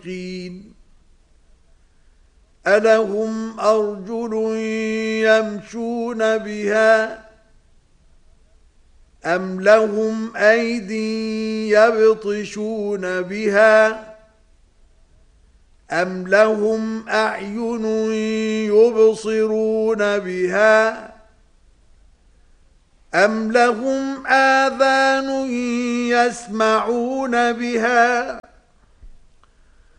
ألهم أرجل يمشون بها أم لهم أيدي يبطشون بها أم لهم أعين يبصرون بها أم لهم آذان يسمعون بها